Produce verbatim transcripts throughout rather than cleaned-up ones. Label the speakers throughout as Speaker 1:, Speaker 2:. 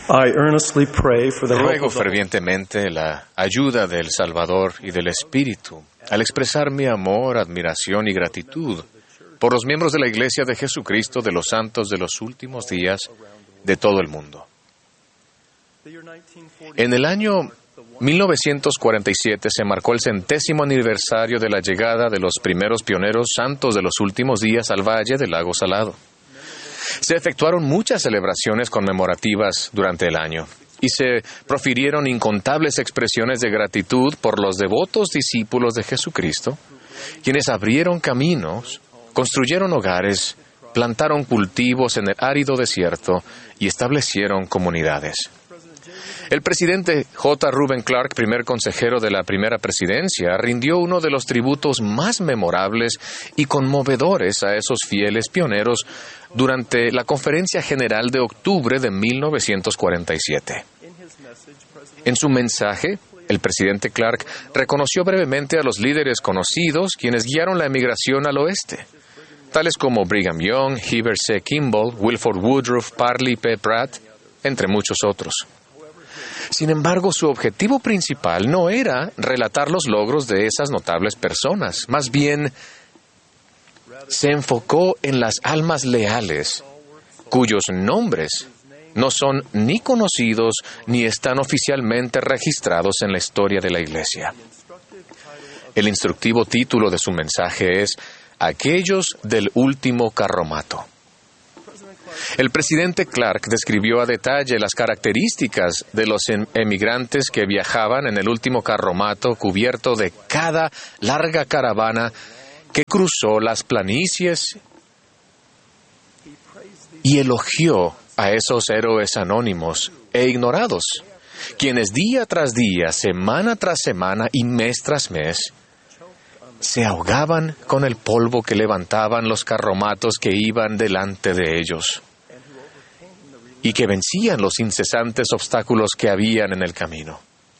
Speaker 1: I earnestly pray for the
Speaker 2: Ruego
Speaker 1: hope of the
Speaker 2: fervientemente la ayuda del Salvador y del Espíritu al expresar mi amor, admiración y gratitud por los miembros de la Iglesia de Jesucristo de los Santos de los Últimos Días de todo el mundo. En el año mil novecientos cuarenta y siete se marcó el centésimo aniversario de la llegada de los primeros pioneros santos de los últimos días al Valle del Lago Salado. Se efectuaron muchas celebraciones conmemorativas durante el año y se profirieron incontables expresiones de gratitud por los devotos discípulos de Jesucristo, quienes abrieron caminos, construyeron hogares, plantaron cultivos en el árido desierto y establecieron comunidades. El presidente J. Reuben Clark, primer consejero de la primera presidencia, rindió uno de los tributos más memorables y conmovedores a esos fieles pioneros durante la Conferencia General de octubre de mil novecientos cuarenta y siete. En su mensaje, el presidente Clark reconoció brevemente a los líderes conocidos quienes guiaron la emigración al oeste, tales como Brigham Young, Heber C. Kimball, Wilford Woodruff, Parley P. Pratt, entre muchos otros. Sin embargo, su objetivo principal no era relatar los logros de esas notables personas. Más bien, se enfocó en las almas leales, cuyos nombres no son ni conocidos ni están oficialmente registrados en la historia de la Iglesia. El instructivo título de su mensaje es Aquellos del último carromato. El presidente Clark describió a detalle las características de los emigrantes que viajaban en el último carromato cubierto de cada larga caravana que cruzó las planicies y elogió a esos héroes anónimos e ignorados, quienes día tras día, semana tras semana y mes tras mes, se ahogaban con el polvo que levantaban los carromatos que iban delante de ellos y que vencían los incesantes obstáculos que habían en el camino.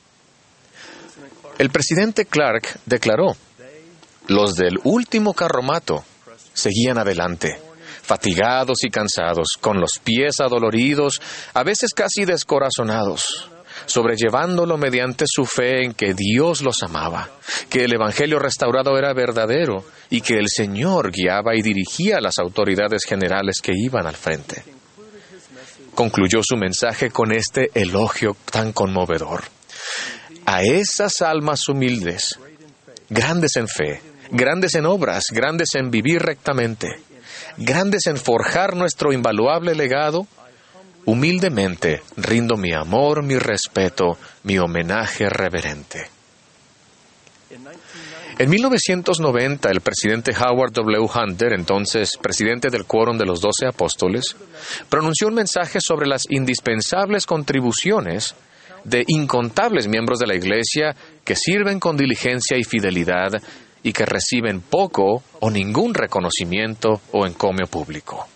Speaker 2: El presidente Clark declaró: los del último carromato seguían adelante, fatigados y cansados, con los pies adoloridos, a veces casi descorazonados, sobrellevándolo mediante su fe en que Dios los amaba, que el Evangelio restaurado era verdadero y que el Señor guiaba y dirigía a las autoridades generales que iban al frente. Concluyó su mensaje con este elogio tan conmovedor: a esas almas humildes, grandes en fe, grandes en obras, grandes en vivir rectamente, grandes en forjar nuestro invaluable legado, humildemente rindo mi amor, mi respeto, mi homenaje reverente. En mil novecientos noventa, el presidente Howard W. Hunter, entonces presidente del Quórum de los Doce Apóstoles, pronunció un mensaje sobre las indispensables contribuciones de incontables miembros de la Iglesia que sirven con diligencia y fidelidad y que reciben poco o ningún reconocimiento o encomio público.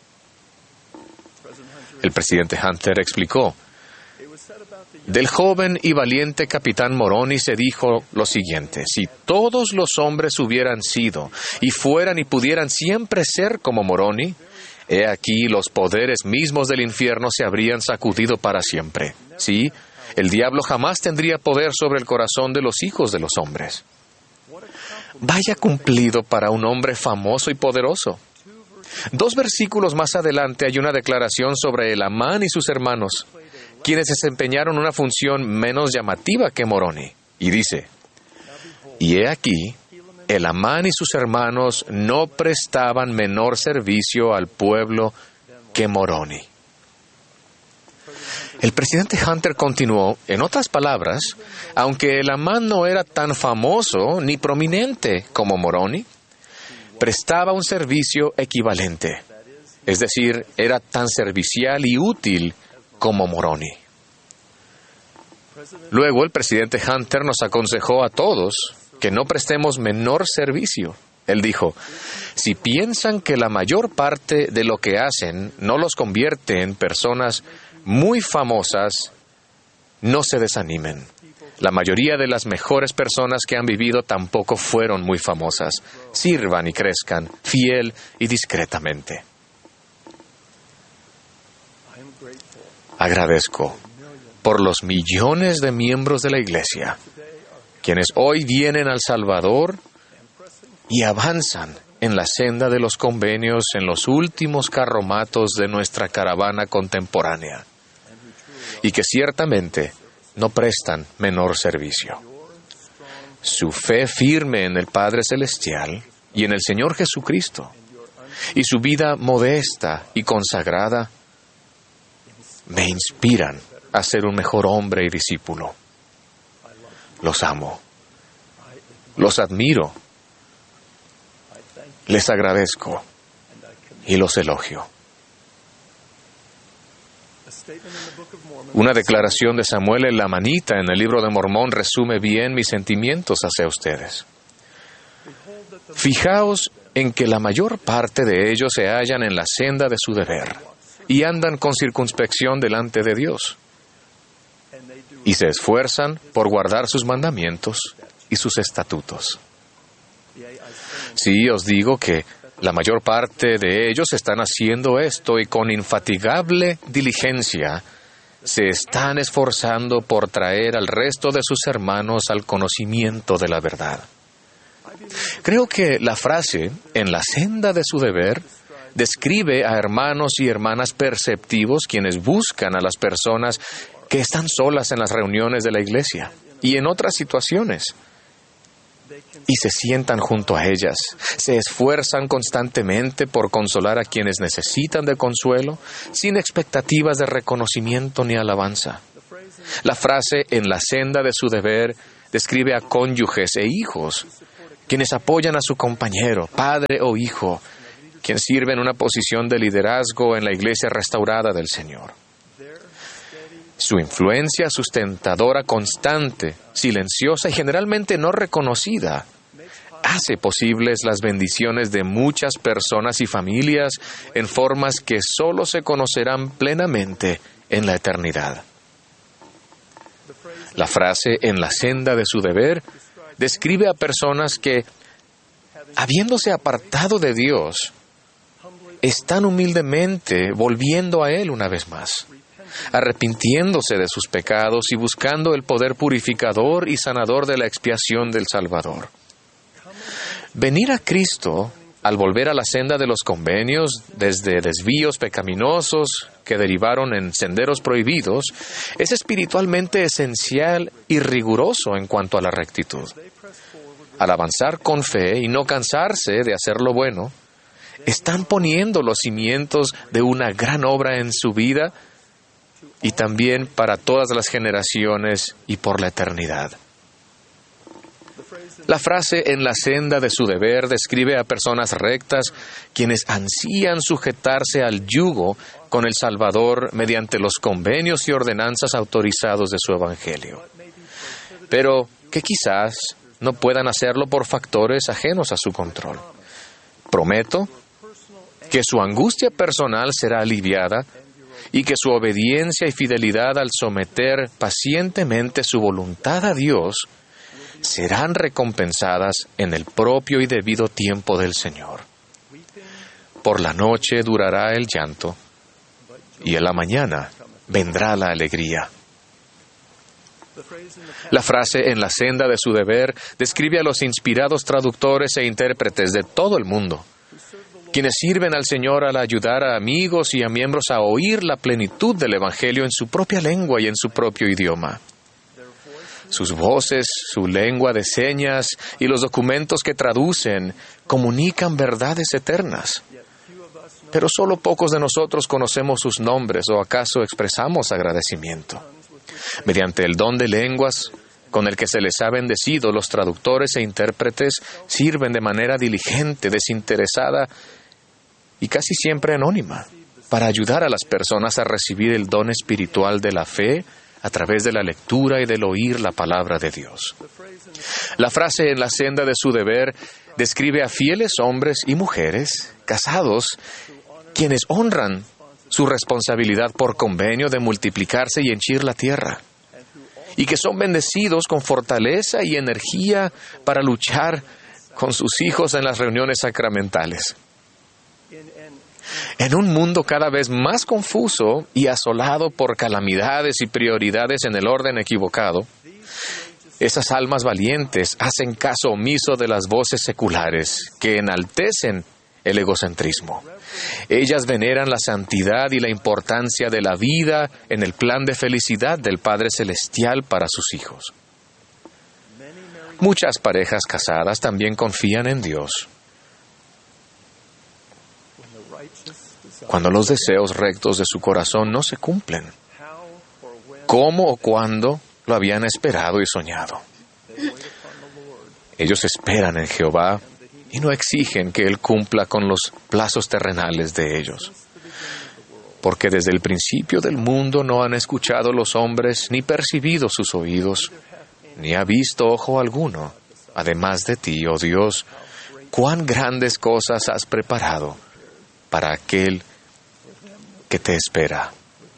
Speaker 2: El presidente Hunter explicó: del joven y valiente capitán Moroni se dijo lo siguiente: si todos los hombres hubieran sido y fueran y pudieran siempre ser como Moroni, he aquí los poderes mismos del infierno se habrían sacudido para siempre. Sí, el diablo jamás tendría poder sobre el corazón de los hijos de los hombres. Vaya cumplido para un hombre famoso y poderoso. Dos versículos más adelante hay una declaración sobre Elamán y sus hermanos, quienes desempeñaron una función menos llamativa que Moroni. Y dice: y he aquí, Elamán y sus hermanos no prestaban menor servicio al pueblo que Moroni. El presidente Hunter continuó: en otras palabras, aunque Elamán no era tan famoso ni prominente como Moroni, prestaba un servicio equivalente, es decir, era tan servicial y útil como Moroni. Luego el presidente Hunter nos aconsejó a todos que no prestemos menor servicio. Él dijo: si piensan que la mayor parte de lo que hacen no los convierte en personas muy famosas, no se desanimen. La mayoría de las mejores personas que han vivido tampoco fueron muy famosas. Sirvan y crezcan, fiel y discretamente. Agradezco por los millones de miembros de la Iglesia, quienes hoy vienen al Salvador y avanzan en la senda de los convenios en los últimos carromatos de nuestra caravana contemporánea, y que ciertamente no prestan menor servicio. Su fe firme en el Padre Celestial y en el Señor Jesucristo, y su vida modesta y consagrada, me inspiran a ser un mejor hombre y discípulo. Los amo, los admiro, les agradezco y los elogio. Una declaración de Samuel el Lamanita en el libro de Mormón resume bien mis sentimientos hacia ustedes. Fijaos en que la mayor parte de ellos se hallan en la senda de su deber y andan con circunspección delante de Dios, y se esfuerzan por guardar sus mandamientos y sus estatutos. Sí, os digo que la mayor parte de ellos están haciendo esto y con infatigable diligencia se están esforzando por traer al resto de sus hermanos al conocimiento de la verdad. Creo que la frase, en la senda de su deber, describe a hermanos y hermanas perceptivos quienes buscan a las personas que están solas en las reuniones de la iglesia y en otras situaciones, y se sientan junto a ellas, se esfuerzan constantemente por consolar a quienes necesitan de consuelo, sin expectativas de reconocimiento ni alabanza. La frase en la senda de su deber describe a cónyuges e hijos, quienes apoyan a su compañero, padre o hijo, quien sirve en una posición de liderazgo en la iglesia restaurada del Señor. Su influencia sustentadora constante, silenciosa y generalmente no reconocida, hace posibles las bendiciones de muchas personas y familias en formas que solo se conocerán plenamente en la eternidad. La frase en la senda de su deber describe a personas que, habiéndose apartado de Dios, están humildemente volviendo a Él una vez más, arrepintiéndose de sus pecados y buscando el poder purificador y sanador de la expiación del Salvador. Venir a Cristo, al volver a la senda de los convenios, desde desvíos pecaminosos que derivaron en senderos prohibidos, es espiritualmente esencial y riguroso en cuanto a la rectitud. Al avanzar con fe y no cansarse de hacer lo bueno, están poniendo los cimientos de una gran obra en su vida y también para todas las generaciones y por la eternidad. La frase en la senda de su deber describe a personas rectas quienes ansían sujetarse al yugo con el Salvador mediante los convenios y ordenanzas autorizados de su Evangelio, pero que quizás no puedan hacerlo por factores ajenos a su control. Prometo que su angustia personal será aliviada y que su obediencia y fidelidad al someter pacientemente su voluntad a Dios serán recompensadas en el propio y debido tiempo del Señor. Por la noche durará el llanto, y en la mañana vendrá la alegría. La frase en la senda de su deber describe a los inspirados traductores e intérpretes de todo el mundo, quienes sirven al Señor al ayudar a amigos y a miembros a oír la plenitud del Evangelio en su propia lengua y en su propio idioma. Sus voces, su lengua de señas y los documentos que traducen comunican verdades eternas. Pero solo pocos de nosotros conocemos sus nombres o acaso expresamos agradecimiento. Mediante el don de lenguas con el que se les ha bendecido, los traductores e intérpretes sirven de manera diligente, desinteresada y casi siempre anónima para ayudar a las personas a recibir el don espiritual de la fe a través de la lectura y del oír la palabra de Dios. La frase en la senda de su deber describe a fieles hombres y mujeres casados quienes honran su responsabilidad por convenio de multiplicarse y henchir la tierra, y que son bendecidos con fortaleza y energía para luchar con sus hijos en las reuniones sacramentales. En un mundo cada vez más confuso y asolado por calamidades y prioridades en el orden equivocado, esas almas valientes hacen caso omiso de las voces seculares que enaltecen el egocentrismo. Ellas veneran la santidad y la importancia de la vida en el plan de felicidad del Padre Celestial para sus hijos. Muchas parejas casadas también confían en Dios. Cuando los deseos rectos de su corazón no se cumplen, ¿cómo o cuándo lo habían esperado y soñado? Ellos esperan en Jehová y no exigen que Él cumpla con los plazos terrenales de ellos. Porque desde el principio del mundo no han escuchado los hombres, ni percibido sus oídos, ni ha visto ojo alguno, además de ti, oh Dios, cuán grandes cosas has preparado para aquel que te espera.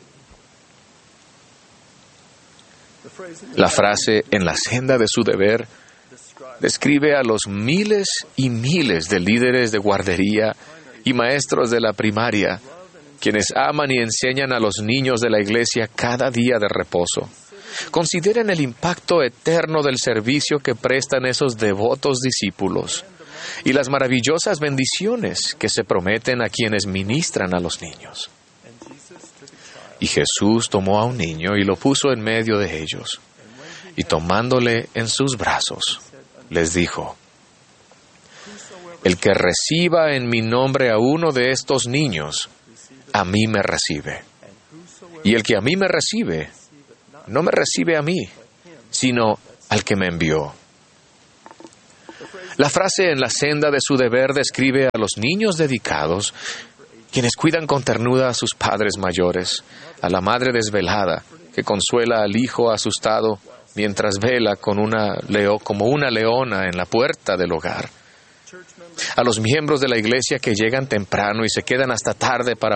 Speaker 2: La frase "en la senda de su deber" describe a los miles y miles de líderes de guardería y maestros de la primaria, quienes aman y enseñan a los niños de la iglesia cada día de reposo. Consideren el impacto eterno del servicio que prestan esos devotos discípulos y las maravillosas bendiciones que se prometen a quienes ministran a los niños. Y Jesús tomó a un niño y lo puso en medio de ellos, y tomándole en sus brazos, les dijo: el que reciba en mi nombre a uno de estos niños, a mí me recibe. Y el que a mí me recibe, no me recibe a mí, sino al que me envió. La frase "en la senda de su deber" describe a los niños dedicados, quienes cuidan con ternura a sus padres mayores, a la madre desvelada, que consuela al hijo asustado mientras vela con una leo, como una leona en la puerta del hogar, a los miembros de la iglesia que llegan temprano y se quedan hasta tarde para